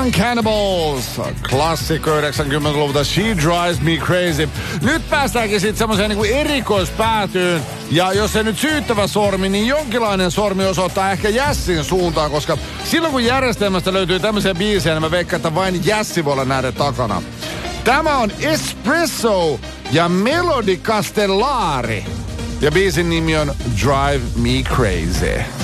American Cannibals, klassikko 90-luvulta She Drives Me Crazy. Nyt päästäänkin sitten semmoiseen niin kuin erikoispäätyyn. Ja jos ei nyt syyttävä sormi, niin jonkinlainen sormi osoittaa ehkä Jässin suuntaan, koska silloin kun järjestelmästä löytyy tämmöisiä biisejä, niin mä veikkaan, että vain Jässi voi olla näiden takana. Tämä on Espresso ja Melody Castellari. Ja biisin nimi on Drive Me Crazy.